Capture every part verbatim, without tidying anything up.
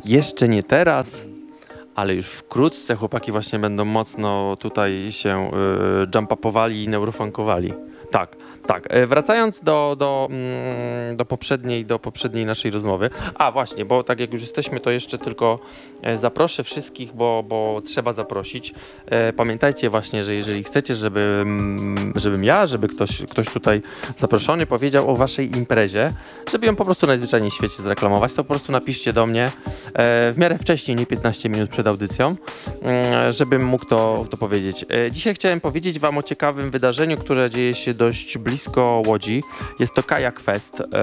Jeszcze nie teraz, ale już wkrótce chłopaki właśnie będą mocno tutaj się y, jump-upowali i neurofunkowali. Tak, tak. E, Wracając do, do, mm, do, poprzedniej, do poprzedniej naszej rozmowy. A właśnie, bo tak jak już jesteśmy, to jeszcze tylko e, zaproszę wszystkich, bo, bo trzeba zaprosić. E, Pamiętajcie właśnie, że jeżeli chcecie, żeby, mm, żebym ja, żeby ktoś, ktoś tutaj zaproszony powiedział o waszej imprezie, żeby ją po prostu najzwyczajniej w świecie zreklamować, to po prostu napiszcie do mnie e, w miarę wcześniej, nie piętnaście minut przed audycją, e, żebym mógł to, to powiedzieć. E, Dzisiaj chciałem powiedzieć wam o ciekawym wydarzeniu, które dzieje się dość blisko Łodzi. Jest to Kajak Fest. E,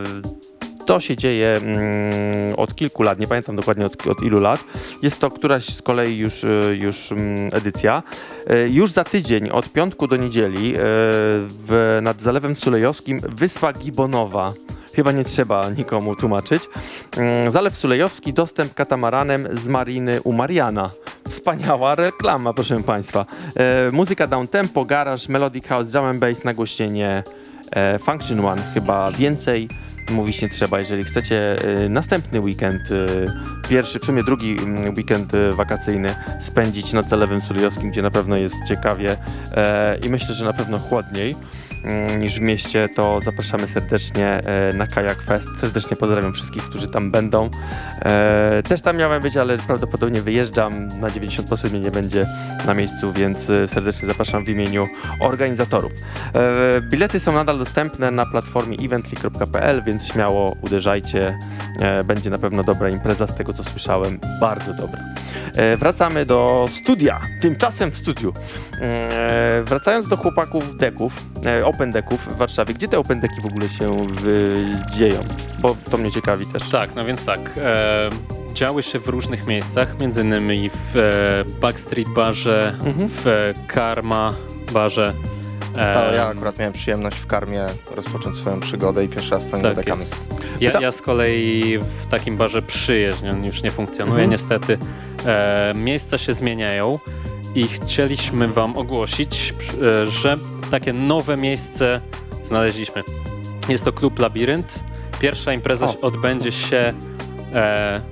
To się dzieje mm, od kilku lat, nie pamiętam dokładnie od, od ilu lat. Jest to któraś z kolei już, już mm, edycja. E, Już za tydzień, od piątku do niedzieli, e, w, nad Zalewem Sulejowskim Wyspa Gibonowa. Chyba nie trzeba nikomu tłumaczyć. Mm, Zalew Sulejowski, dostęp katamaranem z mariny u Mariana. Wspaniała reklama, proszę państwa. E, muzyka downtempo, garage, melodic house, drum and bass, nagłośnienie, e, function one. Chyba więcej mówić nie trzeba. Jeżeli chcecie e, następny weekend, e, pierwszy, w sumie drugi mm, weekend e, wakacyjny spędzić nad Zalewem Sulejowskim, gdzie na pewno jest ciekawie e, i myślę, że na pewno chłodniej niż w mieście, to zapraszamy serdecznie e, na Kajak Fest. Serdecznie pozdrawiam wszystkich, którzy tam będą. E, też tam miałem być, ale prawdopodobnie wyjeżdżam. Na dziewięćdziesiąt procent mnie nie będzie na miejscu, więc e, serdecznie zapraszam w imieniu organizatorów. E, bilety są nadal dostępne na platformie evently kropka p l, więc śmiało uderzajcie. E, będzie na pewno dobra impreza, z tego co słyszałem. Bardzo dobra. E, wracamy do studia. Tymczasem w studiu. E, wracając do chłopaków deków, e, open decków w Warszawie. Gdzie te open decki w ogóle się y, dzieją? Bo to mnie ciekawi też. Tak, no więc tak. E, działy się w różnych miejscach, między innymi w e, Backstreet Barze, mhm. w e, Karma Barze. E, To ja akurat miałem przyjemność w Karmie rozpocząć swoją przygodę i pierwszy raz stałem tak za dekami. Ja, ja z kolei w takim barze Przyjeźdź, on już nie funkcjonuje mhm. niestety. E, miejsca się zmieniają i chcieliśmy wam ogłosić, e, że takie nowe miejsce znaleźliśmy. Jest to klub Labirynt. Pierwsza impreza o. odbędzie się e,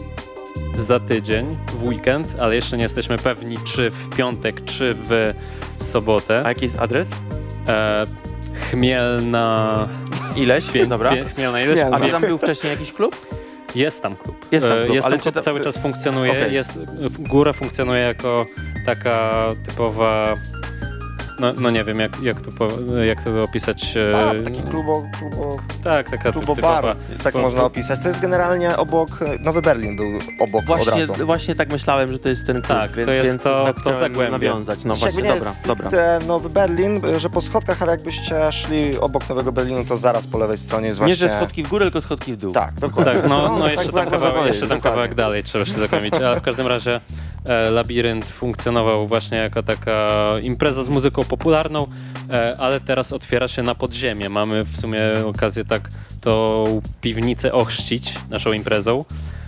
za tydzień, w weekend, ale jeszcze nie jesteśmy pewni, czy w piątek, czy w sobotę. A jaki jest adres? E, Chmielna... Ileś? Pie, Dobra. Pie, Chmielna Ileś. A tam był wcześniej jakiś klub? Jest tam klub. Jest tam klub, jest ale tam klub to... cały czas funkcjonuje. Okay. Jest, góra funkcjonuje jako taka typowa... No, no nie wiem, jak, jak, to, jak to opisać. A, taki klubo... klubo... Tak, taka klubo typowa... bar, tak bo, można opisać. To jest generalnie obok... Nowy Berlin był obok właśnie, od razu. Właśnie tak myślałem, że to jest ten klub, tak, więc, to jest więc to, tak to Zagłębie. Nawiązać. No właśnie, nie dobra, jest dobra. Nowy Berlin, że po schodkach, ale jakbyście szli obok Nowego Berlinu, to zaraz po lewej stronie jest właśnie... Nie, że schodki w górę, tylko schodki w dół. Tak, dokładnie. Tak, no, no, no jeszcze, tak tam, kawałek, jeszcze tam dokładnie. kawałek dalej trzeba się zagłębić, ale w każdym razie e, Labirynt funkcjonował właśnie jako taka impreza z muzyką popularną, e, ale teraz otwiera się na podziemie. Mamy w sumie okazję tak tą piwnicę ochrzcić naszą imprezą.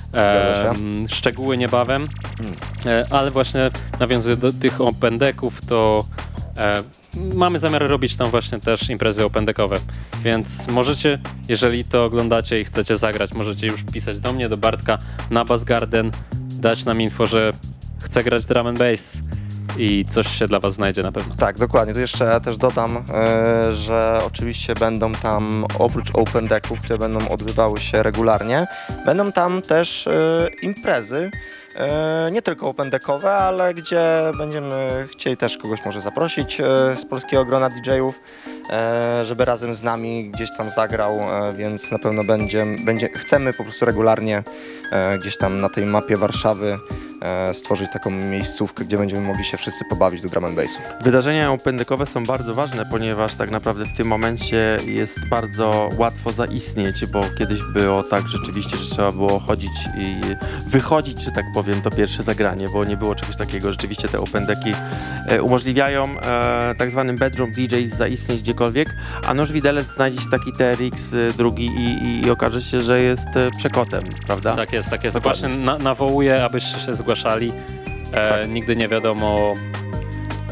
E, szczegóły niebawem, e, ale właśnie nawiązuję do tych open decków, to e, mamy zamiar robić tam właśnie też imprezy open deckowe, więc możecie, jeżeli to oglądacie i chcecie zagrać, możecie już pisać do mnie, do Bartka na Bass Garden, dać nam info, że chcę grać drum and bass i coś się dla was znajdzie na pewno. Tak, dokładnie. Tu jeszcze ja też dodam, yy, że oczywiście będą tam, oprócz open decków, które będą odbywały się regularnie, będą tam też yy, imprezy, yy, nie tylko open deckowe, ale gdzie będziemy chcieli też kogoś może zaprosić yy, z polskiego grona D J-ów, yy, żeby razem z nami gdzieś tam zagrał, yy, więc na pewno będzie, będzie, chcemy po prostu regularnie yy, gdzieś tam na tej mapie Warszawy stworzyć taką miejscówkę, gdzie będziemy mogli się wszyscy pobawić do drum and bassu. Wydarzenia open deckowe są bardzo ważne, ponieważ tak naprawdę w tym momencie jest bardzo łatwo zaistnieć, bo kiedyś było tak rzeczywiście, że trzeba było chodzić i wychodzić, że tak powiem, to pierwsze zagranie, bo nie było czegoś takiego. Rzeczywiście te open decki e, umożliwiają e, tak zwanym bedroom D Js zaistnieć gdziekolwiek, a nóż widelec znajdzie się taki T R X drugi i, i, i okaże się, że jest przekotem, prawda? Tak jest, tak jest. Dokładnie. Właśnie na, nawołuję, abyście się zgłaszali. E, tak. Nigdy nie wiadomo,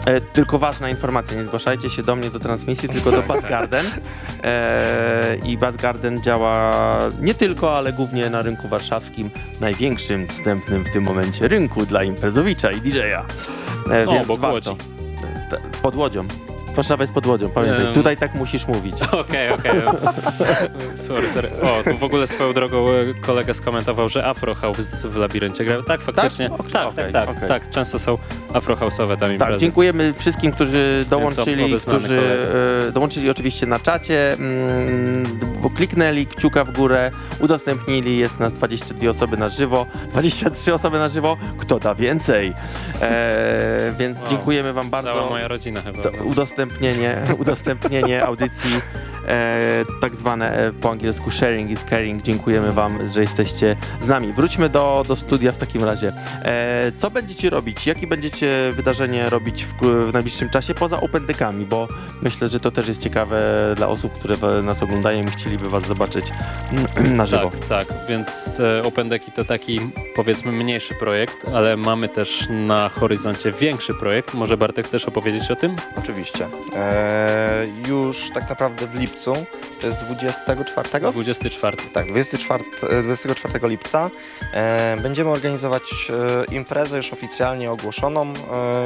E, tylko ważna informacja, nie zgłaszajcie się do mnie do transmisji, tylko do Bass Garden. E, I Bass Garden działa nie tylko, ale głównie na rynku warszawskim, największym dostępnym w tym momencie rynku dla imprezowicza i didżeja. E, O, więc bo w warto. Łodzi. T- Pod Łodzią. Warszawa jest pod Łodzią, pamiętaj. Em. Tutaj tak musisz mówić. Okej, okej. Sorry, sorry. O, tu w ogóle swoją drogą e, kolega skomentował, że Afro House w Labiryncie gra. Tak, faktycznie. Tak? Tak, tak, Okej, tak, okej. tak. Często są Afro House'owe tam imprezy. Tak, dziękujemy wszystkim, którzy dołączyli, obeznany którzy e, dołączyli oczywiście na czacie, mm, bo kliknęli kciuka w górę, udostępnili, jest nas dwadzieścia dwie osoby na żywo, dwadzieścia trzy osoby na żywo, kto da więcej? E, więc Wow. dziękujemy wam bardzo. Cała moja rodzina chyba. To udostępnienie, udostępnienie audycji, e, tak zwane e, po angielsku sharing is caring. Dziękujemy wam, że jesteście z nami. Wróćmy do, do studia w takim razie. E, co będziecie robić? Jakie będziecie wydarzenie robić w, w najbliższym czasie poza Open Deckami? Bo myślę, że to też jest ciekawe dla osób, które w- nas oglądają i chcieliby was zobaczyć na żywo. Tak, tak, więc e, Open Decki to taki, powiedzmy, mniejszy projekt, ale mamy też na horyzoncie większy projekt. Może Bartek, chcesz opowiedzieć o tym? Oczywiście. E, już tak naprawdę w lipcu, to jest dwudziestego czwartego? dwudziestego czwartego. Tak, dwudziestego czwartego, dwudziestego czwartego lipca e, będziemy organizować e, imprezę już oficjalnie ogłoszoną e,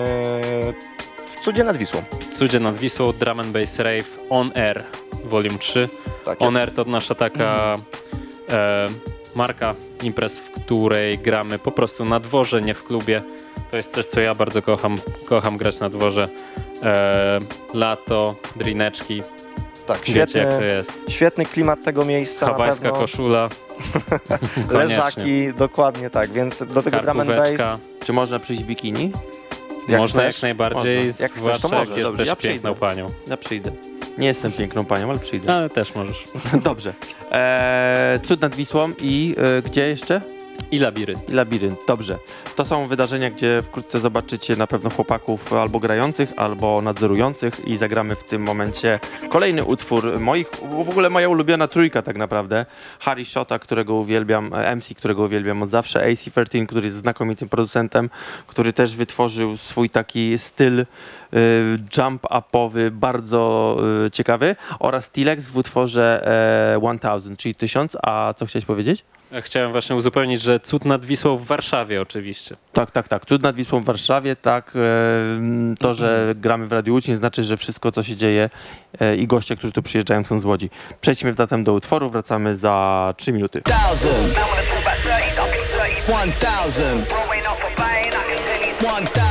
w Cudzie nad Wisłą. W Cudzie nad Wisłą Drum and Bass Rave On Air Volume trzy. Tak, On Air to nasza taka e, marka imprez, w której gramy po prostu na dworze, nie w klubie. To jest coś, co ja bardzo kocham. Kocham grać na dworze. E, lato, drineczki. tak, Wiecie, jak to świetny, jest. świetny klimat tego miejsca na Hawajska pewno. koszula. Koniecznie. Leżaki, dokładnie tak, więc do tego drum and Karkóweczka. bass, Czy można przyjść w bikini? jak Można chcesz, jak najbardziej, można. Jak chcesz, to zwłaszcza jak możesz. jesteś Dobrze, ja piękną przyjdę. panią. Ja przyjdę. Nie jestem piękną panią, ale przyjdę. Ale też możesz. Dobrze. Eee, Cud nad Wisłą i e, gdzie jeszcze? I labirynt. I Labirynt. Dobrze. To są wydarzenia, gdzie wkrótce zobaczycie na pewno chłopaków albo grających, albo nadzorujących i zagramy w tym momencie kolejny utwór moich, w ogóle moja ulubiona trójka tak naprawdę. Harry Shota, którego uwielbiam, M C, którego uwielbiam od zawsze, A C trzynaście, który jest znakomitym producentem, który też wytworzył swój taki styl y, jump-upowy, bardzo y, ciekawy, oraz T-Lex w utworze e, tysiąc, czyli tysiąc. A co chciałeś powiedzieć? Ja chciałem właśnie uzupełnić, że Cud nad Wisłą w Warszawie oczywiście. Tak, tak, tak. Cud nad Wisłą w Warszawie, tak. e, To, że gramy w Radiu Łódź, nie znaczy, że wszystko, co się dzieje e, i goście, którzy tu przyjeżdżają, są z Łodzi. Przejdźmy zatem do utworu, wracamy za trzy minuty. Thousand. One thousand. One thousand.